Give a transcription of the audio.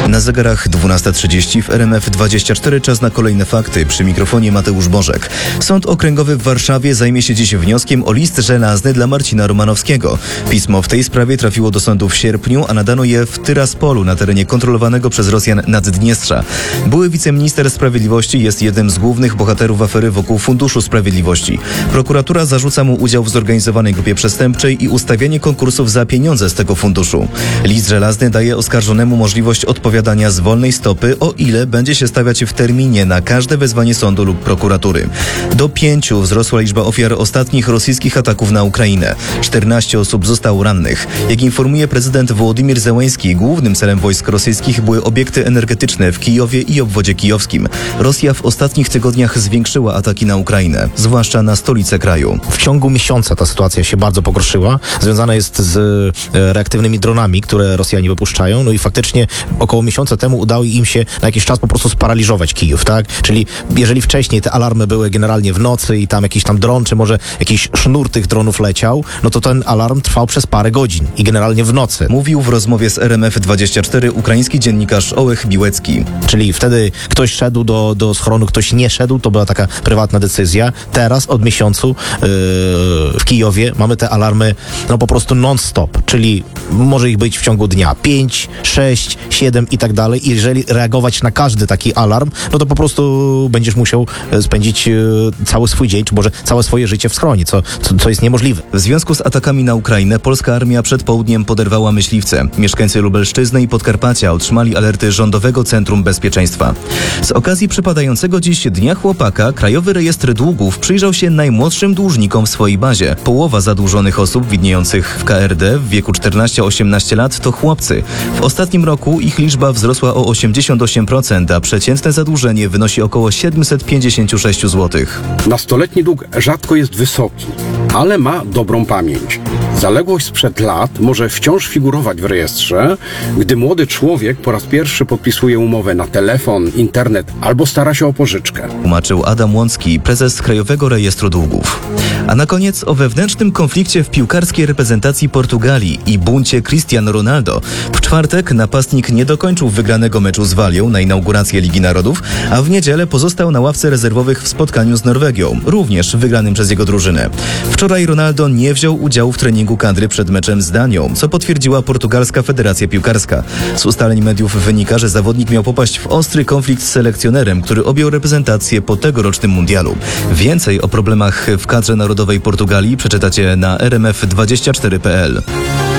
Na zegarach 12:30 w RMF24 czas na kolejne fakty. Przy mikrofonie Mateusz Bożek. Sąd Okręgowy w Warszawie zajmie się dziś wnioskiem o list żelazny dla Marcina Romanowskiego. Pismo w tej sprawie trafiło do sądu w sierpniu, a nadano je w Tyraspolu na terenie kontrolowanego przez Rosjan Naddniestrza. Były wiceminister sprawiedliwości jest jednym z głównych bohaterów afery wokół Funduszu Sprawiedliwości. Prokuratura zarzuca mu udział w zorganizowanej grupie przestępczej i ustawianie konkursów za pieniądze z tego funduszu. List żelazny daje oskarżonemu możliwość odpowiadania z wolnej stopy, o ile będzie się stawiać w terminie na każde wezwanie sądu lub prokuratury. Do 5 wzrosła liczba ofiar ostatnich rosyjskich ataków na Ukrainę. 14 osób zostało rannych. Jak informuje prezydent Wołodymyr Zełenski, głównym celem wojsk rosyjskich były obiekty energetyczne w Kijowie i obwodzie kijowskim. Rosja w ostatnich tygodniach zwiększyła ataki na Ukrainę, zwłaszcza na stolicę kraju. W ciągu miesiąca ta sytuacja się bardzo pogorszyła. Związana jest z reaktywnymi dronami, które Rosjanie wypuszczają. No i faktycznie około miesiąca temu udało im się na jakiś czas po prostu sparaliżować Kijów, tak? Czyli jeżeli wcześniej te alarmy były generalnie w nocy i tam jakiś tam dron, czy może jakiś sznur tych dronów leciał, no to ten alarm trwał przez parę godzin i generalnie w nocy. Mówił w rozmowie z RMF24 ukraiński dziennikarz Ołech Biłecki. Czyli wtedy ktoś szedł do schronu, ktoś nie szedł, to była taka prywatna decyzja. Teraz od miesiącu w Kijowie mamy te alarmy no po prostu non-stop, czyli może ich być w ciągu dnia 5, 6, 7 i tak dalej. I jeżeli reagować na każdy taki alarm, no to po prostu będziesz musiał spędzić cały swój dzień, czy może całe swoje życie w schronie, co jest niemożliwe. W związku z atakami na Ukrainę polska armia przed południem poderwała myśliwce. Mieszkańcy Lubelszczyzny i Podkarpacia otrzymali alerty Rządowego Centrum Bezpieczeństwa. Z okazji przypadającego dziś Dnia Chłopaka Krajowy Rejestr Długów przyjrzał się najmłodszym dłużnikom w swojej bazie. Połowa zadłużonych osób widniejących w KRD w wieku 14-18 lat to chłopcy. W ostatnim roku ich liczba wzrosła o 88%, a przeciętne zadłużenie wynosi około 756 zł. Nastoletni dług rzadko jest wysoki, ale ma dobrą pamięć. Zaległość sprzed lat może wciąż figurować w rejestrze, gdy młody człowiek po raz pierwszy podpisuje umowę na telefon, internet albo stara się o pożyczkę. Tłumaczył Adam Łącki, prezes Krajowego Rejestru Długów. A na koniec o wewnętrznym konflikcie w piłkarskiej reprezentacji Portugalii i buncie Cristiano Ronaldo. W czwartek napastnik nie dokończył wygranego meczu z Walią na inaugurację Ligi Narodów, a w niedzielę pozostał na ławce rezerwowych w spotkaniu z Norwegią, również wygranym przez jego drużynę. Wczoraj Ronaldo nie wziął udziału w treningu kadry przed meczem z Danią, co potwierdziła portugalska Federacja Piłkarska. Z ustaleń mediów wynika, że zawodnik miał popaść w ostry konflikt z selekcjonerem, który objął reprezentację po tegorocznym mundialu. Więcej o problemach w kadrze narodowej Portugalii przeczytacie na rmf24.pl.